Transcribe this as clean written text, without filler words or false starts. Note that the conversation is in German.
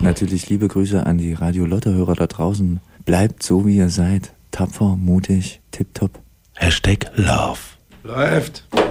Natürlich liebe Grüße an die Radio Lotte-Hörer da draußen. Bleibt so, wie ihr seid. Tapfer, mutig, tipptopp. #Love. Läuft.